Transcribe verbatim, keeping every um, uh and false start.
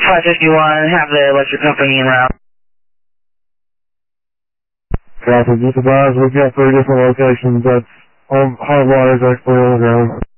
five fifty-one, have the electric company en route. Copy, just advise we've got three different locations. That's on hot wires actually on the ground.